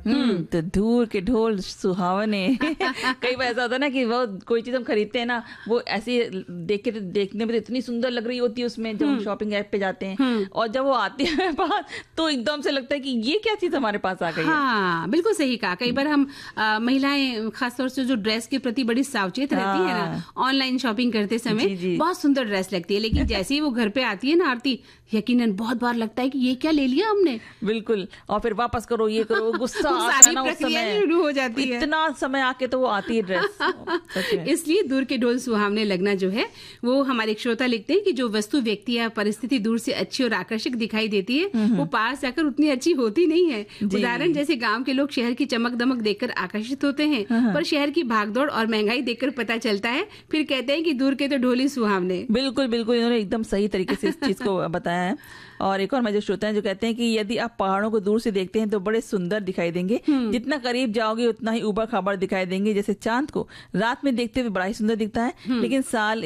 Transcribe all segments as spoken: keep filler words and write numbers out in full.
हम्म तो दूर के ढोल सुहावने। कई बार ऐसा होता है ना कि वो कोई चीज हम खरीदते हैं ना, वो ऐसी देख के देखने में तो इतनी सुंदर लग रही होती है उसमें, जब हम शॉपिंग ऐप पे जाते हैं और जब वो आती है पास तो एकदम से लगता है कि ये क्या चीज हमारे पास आ गई है। हाँ बिल्कुल सही कहा। कई बार हम आ, महिलाएं खासतौर से जो ड्रेस के प्रति बड़ी सावचेत रहती है ना, ऑनलाइन शॉपिंग करते समय बहुत सुंदर ड्रेस लगती है, लेकिन जैसे ही वो घर पे आती है ना आरती, यकीनन बहुत बार लगता है कि ये क्या ले लिया हमने। बिल्कुल, और फिर वापस करो, ये करो, गुस्सा आता है ना उस समय, शुरू हो जाती है। इतना समय आके तो वो आती है ड्रेस। इसलिए दूर के ढोल सुहावने लगना जो है, वो हमारे एक श्रोता लिखते हैं कि जो वस्तु, व्यक्ति या परिस्थिति दूर से अच्छी और आकर्षक दिखाई देती है वो पास जाकर उतनी अच्छी होती नहीं है। उदाहरण जैसे गांव के लोग शहर की चमक दमक देखकर आकर्षित होते हैं, पर शहर की भागदौड़ और महंगाई देखकर पता चलता है, फिर कहते हैं कि दूर के तो ढोल ही सुहावने। बिल्कुल बिल्कुल, इन्होंने एकदम सही तरीके से इस चीज को बताया है। और एक और मजे श्रोता हैं जो कहते हैं कि यदि आप पहाड़ों को दूर से देखते हैं तो बड़े सुंदर दिखाई देंगे, जितना करीब जाओगे उतना ही ऊबड़ खाबड़ दिखाई देंगे। जैसे चांद को रात में देखते हुए बड़ा ही सुंदर दिखता है, लेकिन साल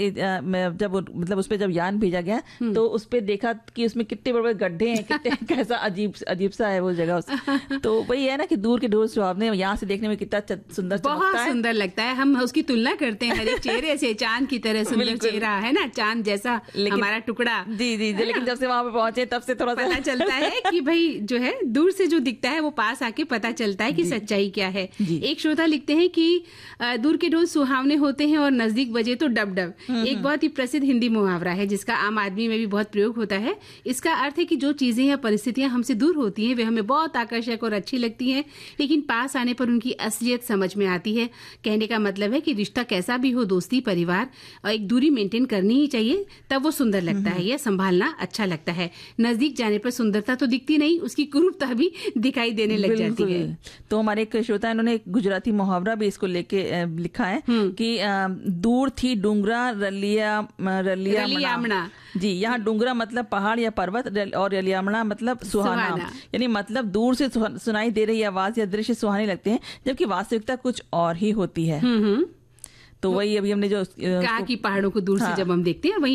जब मतलब उस पर जब यान भेजा गया तो उस पर देखा कि उसमें कितने बड़े बड़े गड्ढे हैं, कितने कैसा अजीब अजीब सा है वो जगह। तो वही है ना कि दूर के ढोल सुहावने यहाँ से देखने में कितना सुंदर, बहुत सुंदर लगता है। हम उसकी तुलना करते हैं हर एक चेहरे से, चांद की तरह सुंदर चेहरा है ना, चांद जैसा हमारा टुकड़ा। जी जी, लेकिन जब से वहां पे पहुंचे तब से थोड़ा पता चलता है कि भाई जो है दूर से जो दिखता है वो पास आके पता चलता है कि सच्चाई क्या है। एक श्रोता लिखते हैं कि दूर के ढोल सुहावने होते हैं और नजदीक बजे तो डब डब। एक बहुत ही प्रसिद्ध हिंदी मुहावरा है जिसका आम आदमी में भी बहुत प्रयोग होता है। इसका अर्थ है कि जो चीजें या परिस्थितियां हमसे दूर होती हैं वे हमें बहुत आकर्षक और अच्छी लगती हैं, लेकिन पास आने पर उनकी असलियत समझ में आती है। कहने का मतलब है कि रिश्ता कैसा भी हो, दोस्ती, परिवार, और एक दूरी मेंटेन करनी ही चाहिए, तब वो सुंदर लगता है, यह संभालना अच्छा लगता है। नजदीक जाने पर सुंदरता तो दिखती नहीं, उसकी कुरूपता भी दिखाई देने लग जाती है। तो हमारे एक श्रोता है, इन्होंने एक गुजराती मुहावरा भी इसको लेके लिखा है कि दूर थी डूंगरा रलिया रलिया रलियामणा। जी, यहाँ डूंगरा मतलब पहाड़ या पर्वत और रलियामणा मतलब सुहाना, यानी मतलब दूर से सुनाई दे रही आवाज या दृश्य सुहाने लगते हैं, जबकि वास्तविकता कुछ और ही होती है। तो वही अभी हमने जो कहा कि पहाड़ों को दूर से जब हम देखते हैं वही